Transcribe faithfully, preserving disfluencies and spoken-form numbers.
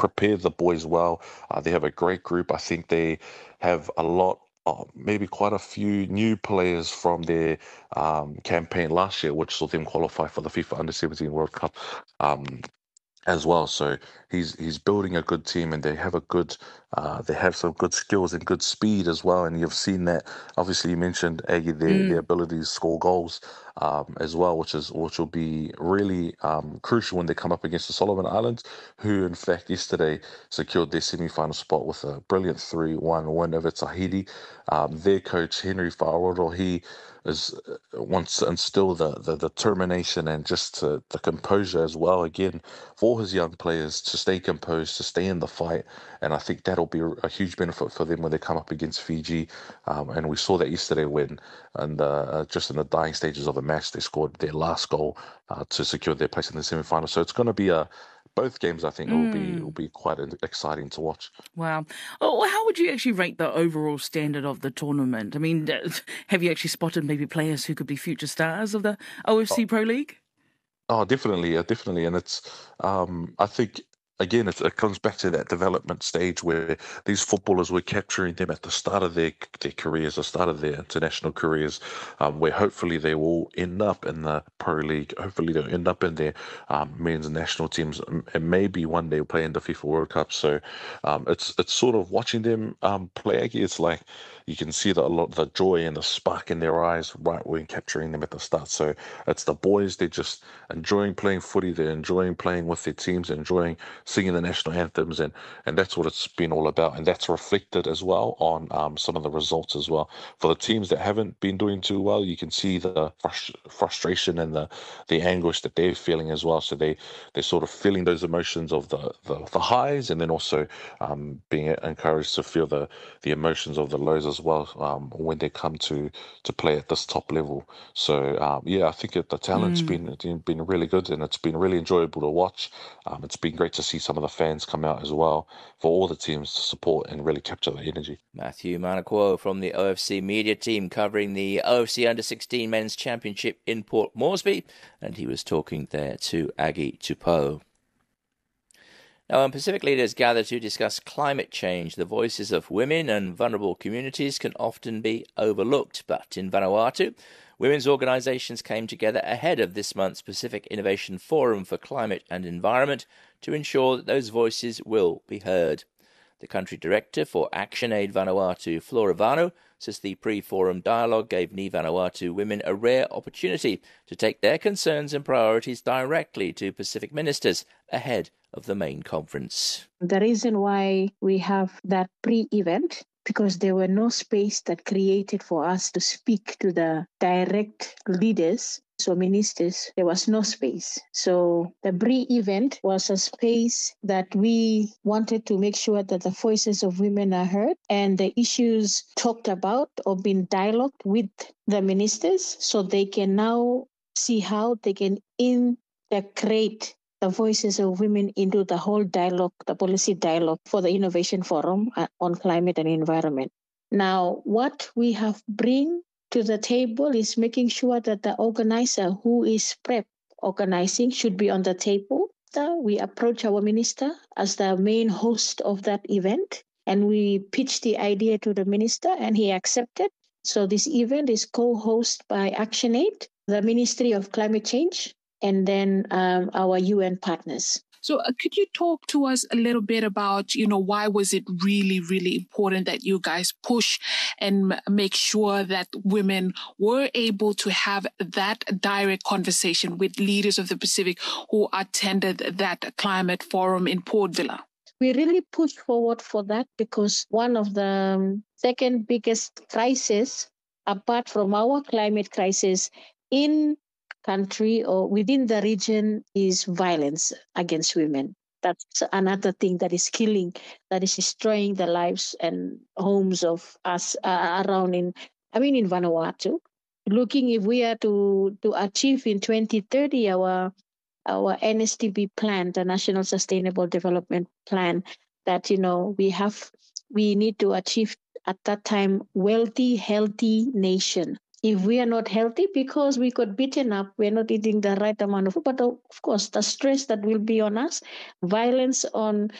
prepared the boys well. Uh, they have a great group. I think they have a lot. Uh, maybe quite a few new players from their um, campaign last year, which saw them qualify for the FIFA Under seventeen World Cup. Um, as well. So he's he's building a good team, and they have a good uh, they have some good skills and good speed as well. And you've seen that. Obviously, you mentioned Aggie, their their Mm. ability to score goals um, as well, which is which will be really um, crucial when they come up against the Solomon Islands, who in fact yesterday secured their semi-final spot with a brilliant three one win over Tahiti. Um, their coach Henry Fa'arodo, he is uh, wants to instill the, the determination and just to, the composure as well again for his young players to stay composed, to stay in the fight. And I think that'll be a, a huge benefit for them when they come up against Fiji. Um, and we saw that yesterday when, and uh, just in the dying stages of the match, they scored their last goal uh, to secure their place in the semi-final. So it's going to be a both games. I think will be will Mm. be quite exciting to watch. Wow. Oh, well, how would you actually rate the overall standard of the tournament? I mean, uh, have you actually spotted maybe players who could be future stars of the O F C Pro League? Oh, definitely, uh, definitely, and it's um, I think again it, it comes back to that development stage where these footballers, we're capturing them at the start of their their careers, the start of their international careers, um, where hopefully they will end up in the pro league. Hopefully they'll end up in their um, men's national teams, and and maybe one day play in the FIFA World Cup. So um, it's it's sort of watching them um, play. It's like you can see the, a lot the joy and the spark in their eyes right when capturing them at the start. So it's the boys, they're just enjoying playing footy, they're enjoying playing with their teams, enjoying singing the national anthems, and and that's what it's been all about. And that's reflected as well on um, some of the results as well. For the teams that haven't been doing too well, you can see the frust- frustration and the the anguish that they're feeling as well. So they they're sort of feeling those emotions of the the, the highs, and then also um, being encouraged to feel the the emotions of the lows as well um, when they come to to play at this top level. So um, yeah, I think it, the talent's Mm. been been really good, and it's been really enjoyable to watch. Um, it's been great to see some of the fans come out as well for all the teams to support and really capture the energy. Matthew Manakuo from the O F C media team covering the O F C Under sixteen Men's Championship in Port Moresby, and he was talking there to Aggie Tupou. Now, when Pacific leaders gather to discuss climate change, the voices of women and vulnerable communities can often be overlooked. But in Vanuatu, women's organisations came together ahead of this month's Pacific Innovation Forum for Climate and Environment to ensure that those voices will be heard. The country director for ActionAid Vanuatu, Flora Vanu, says the pre-forum dialogue gave Ni Vanuatu women a rare opportunity to take their concerns and priorities directly to Pacific ministers ahead of the main conference. The reason why we have that pre-event, because there were no space that created for us to speak to the direct leaders, so ministers, there was no space. So the pre-event was a space that we wanted to make sure that the voices of women are heard and the issues talked about or been dialogued with the ministers, so they can now see how they can integrate the voices of women into the whole dialogue, the policy dialogue for the Innovation Forum on Climate and Environment. Now, what we have bring to the table is making sure that the organizer who is PrEP organizing should be on the table. So we approach our minister as the main host of that event, and we pitched the idea to the minister, and he accepted. So this event is co-hosted by ActionAid, the Ministry of Climate Change, and then um, our U N partners. So uh, could you talk to us a little bit about, you know, why was it really, really important that you guys push and m- make sure that women were able to have that direct conversation with leaders of the Pacific who attended that climate forum in Port Vila? We really pushed forward for that because one of the um, second biggest crises, apart from our climate crisis in country or within the region, is violence against women. That's another thing that is killing, that is destroying the lives and homes of us uh, around in, I mean, in Vanuatu. Looking if we are to, to achieve in twenty thirty our our N S D P plan, the National Sustainable Development Plan, that, you know, we have, we need to achieve at that time, wealthy, healthy nation. If we are not healthy because we got beaten up, we're not eating the right amount of food, but of course, the stress that will be on us, violence on